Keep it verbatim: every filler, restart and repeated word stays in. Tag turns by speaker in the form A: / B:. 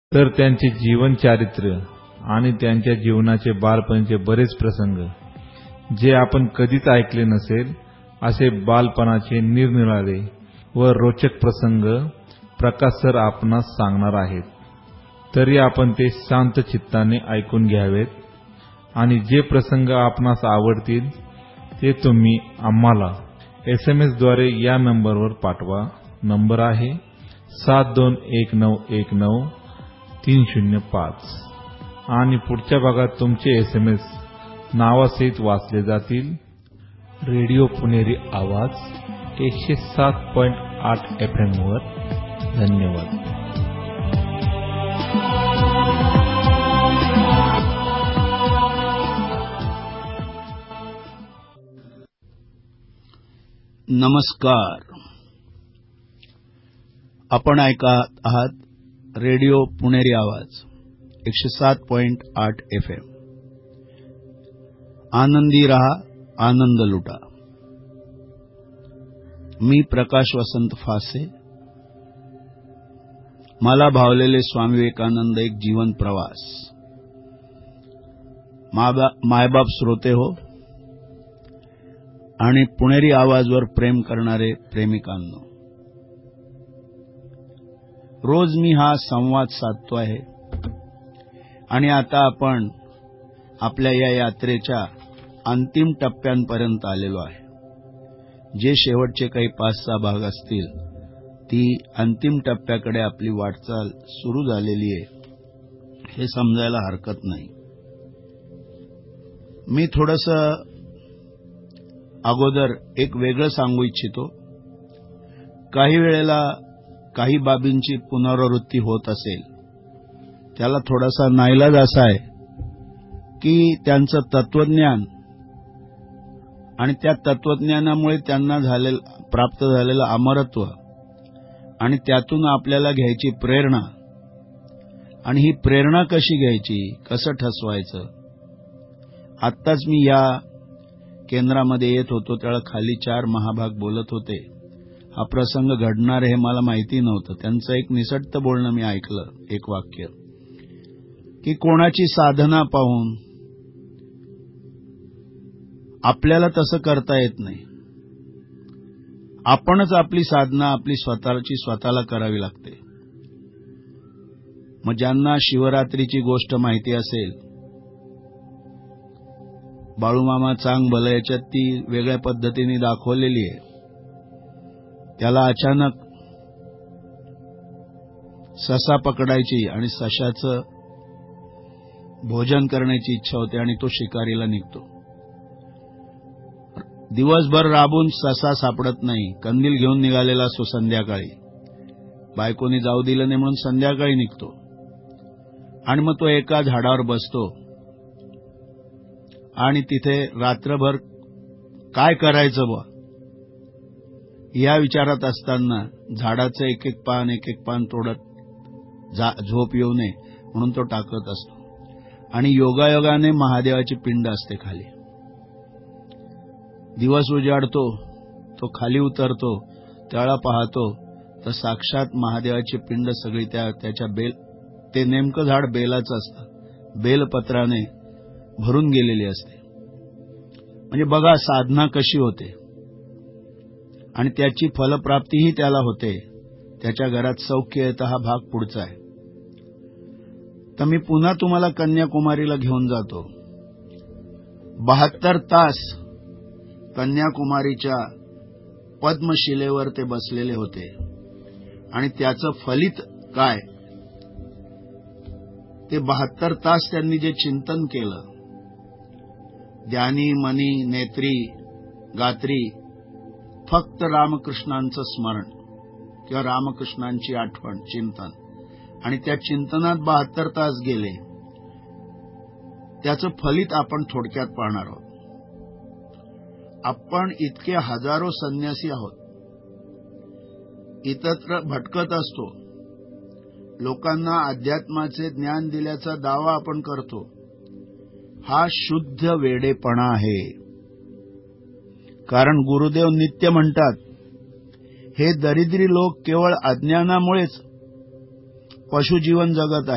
A: तर त्यांचे जीवन चारित्र्य आणि त्यांच्या जीवनाचे बालपणीचे बरेच प्रसंग जे आपण कधीच ऐकले नसेल असे बालपणाचे निरनिराळे व रोचक प्रसंग प्रकाश सर आपणास सांगणार आहेत. तरी आपण ते शांत चित्ताने ऐकून घ्यावेत आणि जे प्रसंग आपणास आवडतील ते तुम्ही आम्हाला एसएमएस द्वारे या नंबरवर पाठवा. नंबर आहे सात दोन एक नऊ एक नऊ तीन शून्य पाच आणि पुढच्या भागात तुमचे एसएमएस नावासहित वाचले जातील. रेडिओ पुणेरी आवाज एकशे सात पॉइंट आठ एफ एम वर. धन्यवाद.
B: नमस्कार. आपण ऐकत आहात रेडिओ पुणेरी आवाज एकशे सात पॉइंट आठ एफ एम. आनंदी रहा, आनंद लुटा. मी प्रकाश वसंत फासे. मला भावलेले स्वामी विवेकानंद एक जीवन प्रवास. मायबाप श्रोते हो आणि पुणेरी आवाजवर प्रेम करणारे प्रेमिकांनो, रोज मी हा संवाद साधतो आहे आणि आता आपण आपल्या या यात्रेच्या अंतिम टप्प्यांपर्यंत आलेलो आहे. जे शेवटचे काही पाच सहा भाग असतील ती अंतिम टप्प्याकडे आपली वाटचाल सुरू झालेली आहे हे समजायला हरकत नाही. मी थोडंसं अगोदर एक वेगळं सांगू इच्छितो. काही वेळेला काही बाबींची पुनरावृत्ती होत असेल त्याला थोडासा नाईलाज असा आहे की त्यांचं तत्वज्ञान आणि त्या तत्वज्ञानामुळे त्यांना झालेलं प्राप्त झालेलं अमरत्व आणि त्यातून आपल्याला घ्यायची प्रेरणा आणि ही प्रेरणा कशी घ्यायची, कसं ठसवायचं. आत्ताच मी या केंद्रामध्ये येत होतो त्यावेळेला खाली चार महाभाग बोलत होते. हा प्रसंग घडणार हे मला माहिती नव्हतं. त्यांचं एक निसटतं बोलणं मी ऐकलं, एक वाक्य की कोणाची साधना पाहून आपल्याला तसं करता येत नाही. आपणच आपली साधना आपली स्वतःची स्वतःला करावी लागते. मग ज्यांना शिवरात्रीची गोष्ट माहिती असेल, बाळूमामा चांग भलं याच्यात ती वेगळ्या पद्धतीने दाखवलेली आहे. त्याला अचानक ससा पकडायची आणि सशाचं भोजन करण्याची इच्छा होते आणि तो शिकारीला निघतो. दिवसभर राबून ससा सापडत नाही. कंदील घेऊन निघालेला असतो संध्याकाळी. बायकोनी जाऊ दिलं नाही म्हणून संध्याकाळी निघतो आणि मग तो एका झाडावर बसतो आणि तिथे रात्रभर काय करायचं बुवा या विचारात असताना झाडाचं एक एक पान एक एक पान तोडत झोप येऊ नये म्हणून तो टाकत असतो. आणि योगायोगाने महादेवाची पिंड असते खाली. दिवस उजाडतो, तो खाली उतरतो, त्याला पाहतो तर साक्षात महादेवाची पिंड सगळी त्या त्याच्या बेल ते नेमकं झाड बेलाचं असतं, बेलपत्राने भरून गेलेली असते. म्हणजे बघा साधना कशी होते आणि त्याची फलप्राप्तीही त्याला होते. त्याच्या घरात सौख्य येतं. हा भाग पुढचा आहे. तर मी पुन्हा तुम्हाला कन्याकुमारीला घेऊन जातो. बहात्तर तास कन्याकुमारीच्या पद्मशिलेवर ते बसलेले होते आणि त्याचं फलित काय, ते बहात्तर तास त्यांनी जे चिंतन केलं, ध्यानी मनी नेत्री गात्री फक्त रामकृष्णांचं स्मरण किंवा रामकृष्णांची आठवण, चिंतन, आणि त्या चिंतनात बहात्तर तास गेले. त्याचं फलित आपण थोडक्यात पाहणार आहोत. आपण इतके हजारो संन्यासी आहोत, इतत्र भटकत असतो, लोकांना अध्यात्माचे ज्ञान दिल्याचा दावा आपण करतो. हा शुद्ध वेडेपणा आहे. कारण गुरुदेव नित्य म्हणतात, हे दरिद्री लोक केवळ अज्ञानामुळेच पशुजीवन जगत आहेत.